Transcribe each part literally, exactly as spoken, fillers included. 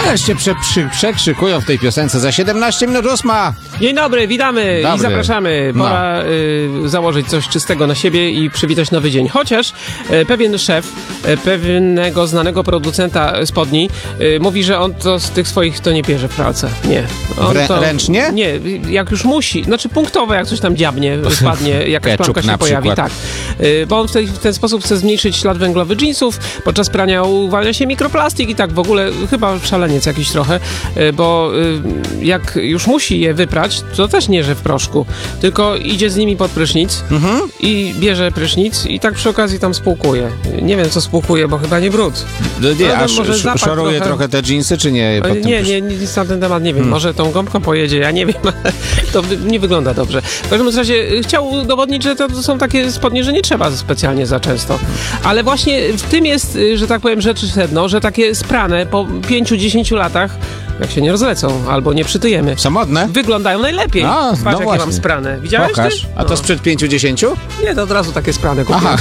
Ależ się prze, przy, przekrzykują w tej piosence. Za siedemnaście minut ósma. Dzień dobry, witamy Dobry. i zapraszamy. Pora no. y, założyć coś czystego na siebie i przywitać nowy dzień. Chociaż y, pewien szef y, pewnego znanego producenta spodni y, mówi, że on to z tych swoich to nie bierze w pralce. Nie. On Rę, to, ręcznie? Nie, jak już musi. Znaczy punktowo, jak coś tam dziabnie, spadnie, jakaś plamka się pojawi. Tak. Y, bo on w, tej, w ten sposób chce zmniejszyć ślad węglowy jeansów. Podczas prania uwalnia się mikroplastik i tak w ogóle chyba szaleniec jakiś trochę, y, bo y, jak już musi je wyprać, to też nie, że w proszku, tylko idzie z nimi pod prysznic mhm. i bierze prysznic i tak przy okazji tam spłukuje. Nie wiem, co spłukuje, bo chyba nie brud. No nie, no, a może sz- szoruje trochę... trochę te dżinsy, czy nie? Nie, nie, nie, nic na ten temat nie wiem. Hmm. Może tą gąbką pojedzie, ja nie wiem, ale to nie wygląda dobrze. W każdym razie chciał udowodnić, że to są takie spodnie, że nie trzeba specjalnie za często. Ale właśnie w tym jest, że tak powiem, rzeczy sedno, że takie sprane po pięciu, dziesięciu latach, jak się nie rozlecą, albo nie przytyjemy. Są modne? Wyglądają najlepiej. A, Patrz, no jakie właśnie. mam sprane. Widziałeś Pokaż. ty? A to no. sprzed pięciu, dziesięciu? Nie, to od razu takie sprane kupiłem.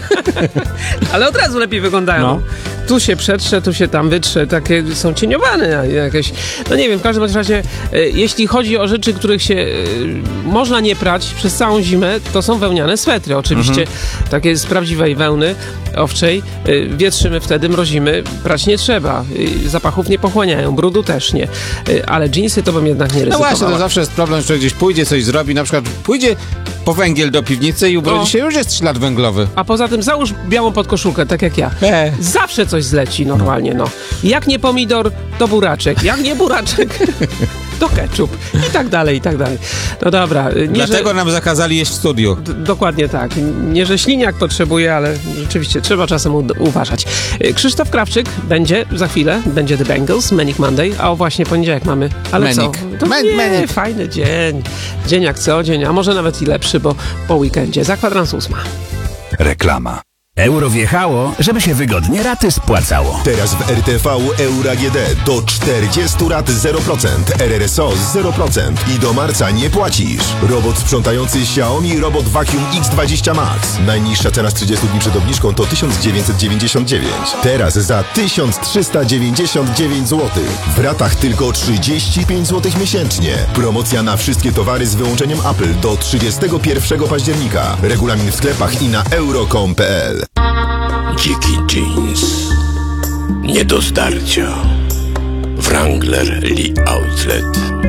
Ale od razu lepiej wyglądają. No. Tu się przetrze, tu się tam wytrze. Takie są cieniowane jakieś. No nie wiem, w każdym razie, e, jeśli chodzi o rzeczy, których się e, można nie prać przez całą zimę, to są wełniane swetry. Oczywiście mhm. takie z prawdziwej wełny owczej. E, wietrzymy wtedy, mrozimy. Prać nie trzeba. E, zapachów nie pochłaniają, brudu też nie. E, ale dżinsy to bym jednak nie ryzykowała. No właśnie, to zawsze jest problem, że gdzieś pójdzie, coś zrobi, na przykład pójdzie po węgiel do piwnicy i ubrudzi się, już jest ślad węglowy. A poza tym załóż białą podkoszulkę, tak jak ja. E. Zawsze coś zleci normalnie, no. Jak nie pomidor, to buraczek. Jak nie buraczek, to ketchup. I tak dalej, i tak dalej. No dobra. Nie, Dlatego że... nam zakazali jeść w studiu. D- dokładnie tak. Nie, że śliniak potrzebuje, ale rzeczywiście trzeba czasem u- uważać. Krzysztof Krawczyk będzie za chwilę, będzie The Bangles, Manic Monday, a o właśnie poniedziałek mamy. Ale Manic. co? To Man- nie, Manic. fajny dzień. Dzień jak co dzień, a może nawet i lepszy, bo po weekendzie. Za kwadrans ósma. Reklama. Euro wjechało, żeby się wygodnie raty spłacało. Teraz w R T V Euro A G D do czterdziestu rat zero procent, R R S O zero procent i do marca nie płacisz. Robot sprzątający Xiaomi Robot Vacuum X dwadzieścia Max. Najniższa cena z trzydziestu dni przed obniżką to tysiąc dziewięćset dziewięćdziesiąt dziewięć. Teraz za tysiąc trzysta dziewięćdziesiąt dziewięć złotych. W ratach tylko trzydzieści pięć złotych miesięcznie. Promocja na wszystkie towary z wyłączeniem Apple do trzydziestego pierwszego października. Regulamin w sklepach i na euro kropka com kropka p l. Dziki jeans. Nie do zdarcia. Wrangler Lee Outlet.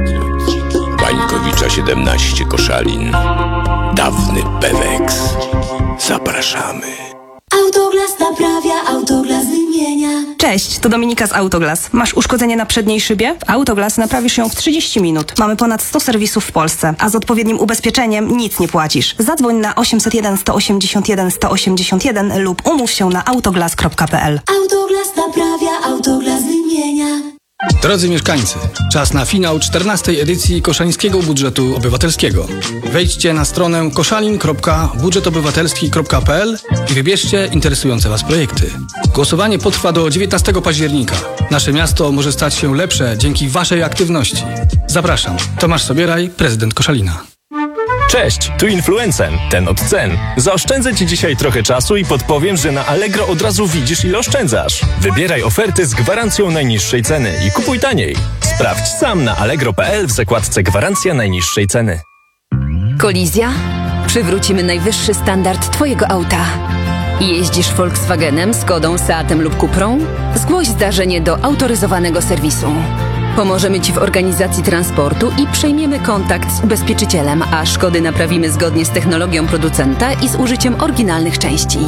Wańkowicza siedemnaście Koszalin. Dawny Pewex. Zapraszamy. Autoglas naprawia, Autoglas wymienia. Cześć, to Dominika z Autoglas. Masz uszkodzenie na przedniej szybie? W Autoglas naprawisz ją w trzydzieści minut. Mamy ponad sto serwisów w Polsce, a z odpowiednim ubezpieczeniem nic nie płacisz. Zadzwoń na osiemset jeden sto osiemdziesiąt jeden sto osiemdziesiąt jeden lub umów się na autoglas kropka p l. Autoglas naprawia, Autoglas wymienia. Drodzy mieszkańcy, czas na finał czternastej edycji Koszalińskiego Budżetu Obywatelskiego. Wejdźcie na stronę koszalin kropka budżet obywatelski kropka p l i wybierzcie interesujące Was projekty. Głosowanie potrwa do dziewiętnastego października. Nasze miasto może stać się lepsze dzięki Waszej aktywności. Zapraszam. Tomasz Sobieraj, prezydent Koszalina. Cześć, tu Influencen, ten od cen. Zaoszczędzę Ci dzisiaj trochę czasu i podpowiem, że na Allegro od razu widzisz, ile oszczędzasz. Wybieraj oferty z gwarancją najniższej ceny i kupuj taniej. Sprawdź sam na allegro kropka p l w zakładce Gwarancja najniższej ceny. Kolizja? Przywrócimy najwyższy standard Twojego auta. Jeździsz Volkswagenem, Skodą, Seatem lub Cuprą? Zgłoś zdarzenie do autoryzowanego serwisu. Pomożemy Ci w organizacji transportu i przejmiemy kontakt z ubezpieczycielem, a szkody naprawimy zgodnie z technologią producenta i z użyciem oryginalnych części.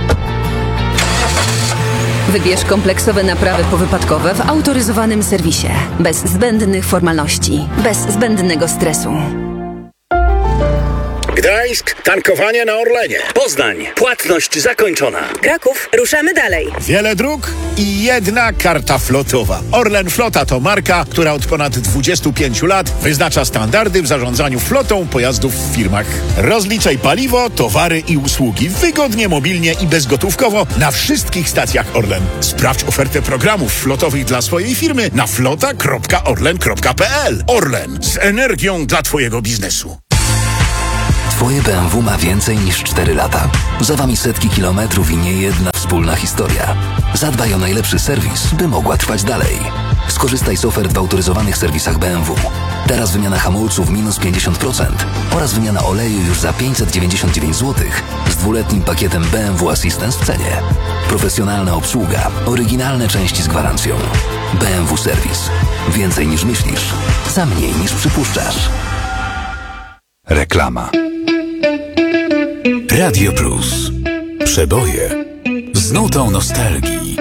Wybierz kompleksowe naprawy powypadkowe w autoryzowanym serwisie. Bez zbędnych formalności, bez zbędnego stresu. Gdańsk, tankowanie na Orlenie. Poznań, płatność zakończona. Kraków, ruszamy dalej. Wiele dróg i jedna karta flotowa. Orlen Flota to marka, która od ponad dwudziestu pięciu lat wyznacza standardy w zarządzaniu flotą pojazdów w firmach. Rozliczaj paliwo, towary i usługi wygodnie, mobilnie i bezgotówkowo na wszystkich stacjach Orlen. Sprawdź ofertę programów flotowych dla swojej firmy na flota kropka orlen kropka p l. Orlen, z energią dla Twojego biznesu. Twoje B M W ma więcej niż cztery lata. Za Wami setki kilometrów i nie jedna wspólna historia. Zadbaj o najlepszy serwis, by mogła trwać dalej. Skorzystaj z ofert w autoryzowanych serwisach B M W. Teraz wymiana hamulców minus pięćdziesiąt procent oraz wymiana oleju już za pięćset dziewięćdziesiąt dziewięć złotych z dwuletnim pakietem B M W Assistance w cenie. Profesjonalna obsługa, oryginalne części z gwarancją. B M W Serwis. Więcej niż myślisz, za mniej niż przypuszczasz. Reklama. Radio Plus. Przeboje z nutą nostalgii.